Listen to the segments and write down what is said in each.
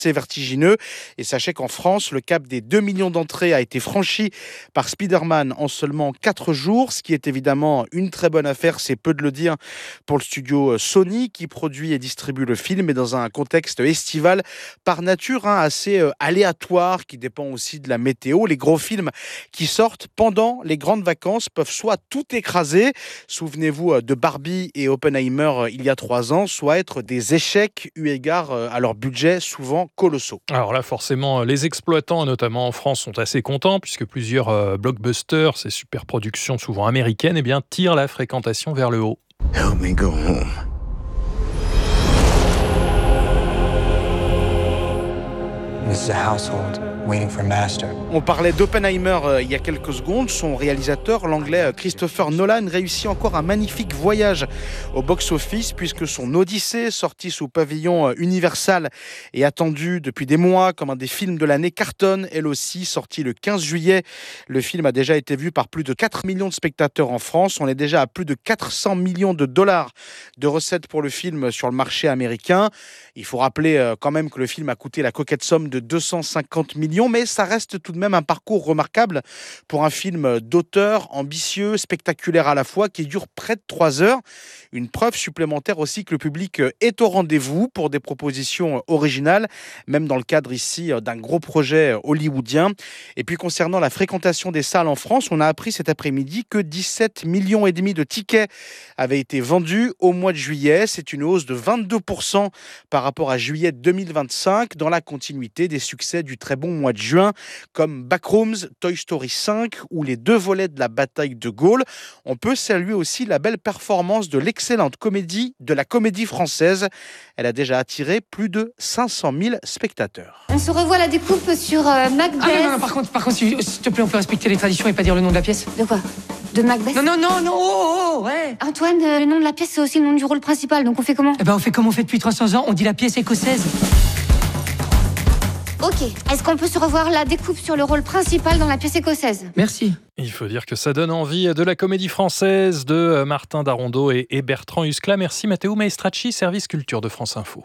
C'est vertigineux et sachez qu'en France, le cap des 2 millions d'entrées a été franchi par Spider-Man en seulement 4 jours, ce qui est évidemment une très bonne affaire, c'est peu de le dire, pour le studio Sony qui produit et distribue le film, et dans un contexte estival par nature assez aléatoire, qui dépend aussi de la météo. Les gros films qui sortent pendant les grandes vacances peuvent soit tout écraser, souvenez-vous de Barbie et Oppenheimer il y a 3 ans, soit être des échecs eu égard à leur budget souvent colossaux. Alors là, forcément, les exploitants, notamment en France, sont assez contents puisque plusieurs blockbusters, ces superproductions souvent américaines, tirent la fréquentation vers le haut. Help me go home. This is a household waiting for master. On parlait d'Oppenheimer il y a quelques secondes. Son réalisateur, l'anglais Christopher Nolan, réussit encore un magnifique voyage au box-office puisque son Odyssée, sorti sous pavillon Universal et attendu depuis des mois comme un des films de l'année, cartonne elle aussi, sorti le 15 juillet. Le film a déjà été vu par plus de 4 millions de spectateurs en France. On est déjà à plus de 400 millions de dollars de recettes pour le film sur le marché américain. Il faut rappeler quand même que le film a coûté la coquette somme de 250 millions, mais ça reste tout de même un parcours remarquable pour un film d'auteur, ambitieux, spectaculaire à la fois, qui dure près de 3 heures. Une preuve supplémentaire aussi que le public est au rendez-vous pour des propositions originales, même dans le cadre ici d'un gros projet hollywoodien. Et puis concernant la fréquentation des salles en France, on a appris cet après-midi que 17,5 millions de tickets avaient été vendus au mois de juillet. C'est une hausse de 22% par rapport à juillet 2025, dans la continuité des succès du très bon mois de juin, comme Backrooms, Toy Story 5 ou les 2 volets de la bataille de Gaulle. On peut saluer aussi la belle performance de l'excellente comédie de la Comédie Française. Elle a déjà attiré plus de 500 000 spectateurs. On se revoit la découpe sur Macbeth. Ah non, par contre, s'il te plaît, on peut respecter les traditions et pas dire le nom de la pièce. De quoi ? De Macbeth ? Non, ouais. Antoine, le nom de la pièce, c'est aussi le nom du rôle principal, donc on fait comment ? Eh ben, on fait comme on fait depuis 300 ans, on dit la pièce écossaise. Ok, est-ce qu'on peut se revoir la découpe sur le rôle principal dans la pièce écossaise ? Merci. Il faut dire que ça donne envie de la Comédie Française de Martin Darondeau et Bertrand Huskla. Merci Matteo Maestracci, service culture de France Info.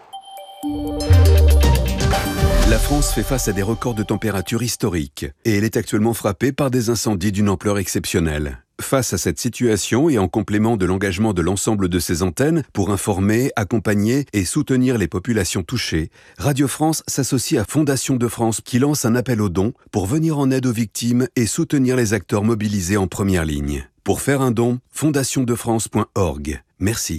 La France fait face à des records de température historiques et elle est actuellement frappée par des incendies d'une ampleur exceptionnelle. Face à cette situation et en complément de l'engagement de l'ensemble de ses antennes pour informer, accompagner et soutenir les populations touchées, Radio France s'associe à Fondation de France qui lance un appel aux dons pour venir en aide aux victimes et soutenir les acteurs mobilisés en première ligne. Pour faire un don, fondationdefrance.org. Merci.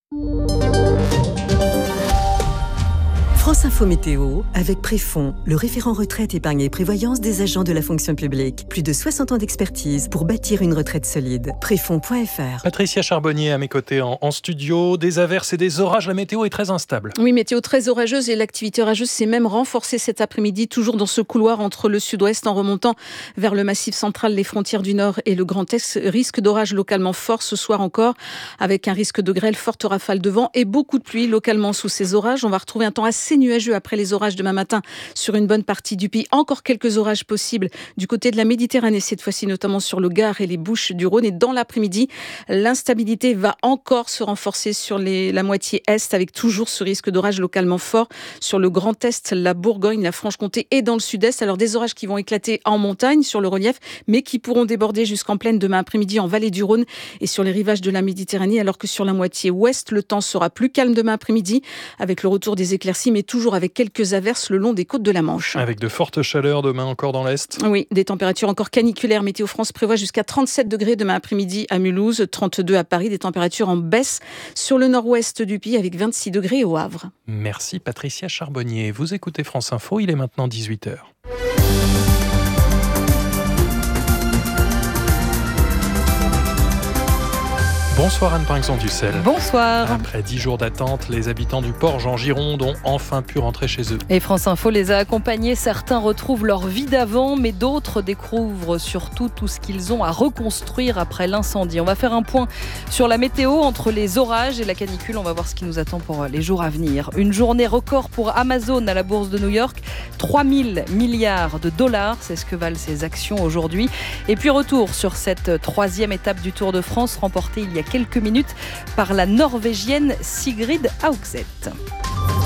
France Info Météo, avec Préfond, le référent retraite, épargne et prévoyance des agents de la fonction publique. Plus de 60 ans d'expertise pour bâtir une retraite solide. Préfond.fr. Patricia Charbonnier à mes côtés en studio. Des averses et des orages, la météo est très instable. Oui, météo très orageuse et l'activité orageuse s'est même renforcée cet après-midi, toujours dans ce couloir entre le sud-ouest en remontant vers le massif central, les frontières du nord et le Grand Est. Risque d'orage localement fort ce soir encore, avec un risque de grêle, forte rafale de vent et beaucoup de pluie localement sous ces orages. On va retrouver un temps assez nuageux après les orages demain matin sur une bonne partie du pays. Encore quelques orages possibles du côté de la Méditerranée, cette fois-ci notamment sur le Gard et les Bouches du Rhône. Et dans l'après-midi, l'instabilité va encore se renforcer sur la moitié est, avec toujours ce risque d'orage localement fort sur le Grand Est, la Bourgogne, la Franche-Comté et dans le Sud-Est. Alors des orages qui vont éclater en montagne sur le relief, mais qui pourront déborder jusqu'en plaine demain après-midi en vallée du Rhône et sur les rivages de la Méditerranée, alors que sur la moitié ouest, le temps sera plus calme demain après-midi, avec le retour des éclaircies, mais toujours avec quelques averses le long des côtes de la Manche. Avec de fortes chaleurs demain encore dans l'Est. Oui, des températures encore caniculaires. Météo France prévoit jusqu'à 37 degrés demain après-midi à Mulhouse, 32 à Paris, des températures en baisse sur le nord-ouest du pays avec 26 degrés au Havre. Merci Patricia Charbonnier. Vous écoutez France Info, il est maintenant 18h. Bonsoir Anne Pinxon-Dussel. Bonsoir. Après 10 jours d'attente, les habitants du Porge en Gironde ont enfin pu rentrer chez eux. Et France Info les a accompagnés. Certains retrouvent leur vie d'avant, mais d'autres découvrent surtout tout ce qu'ils ont à reconstruire après l'incendie. On va faire un point sur la météo entre les orages et la canicule. On va voir ce qui nous attend pour les jours à venir. Une journée record pour Amazon à la bourse de New York. 3 000 milliards de dollars, c'est ce que valent ses actions aujourd'hui. Et puis retour sur cette 3e étape du Tour de France remportée il y a quelques minutes par la Norvégienne Sigrid Haugset.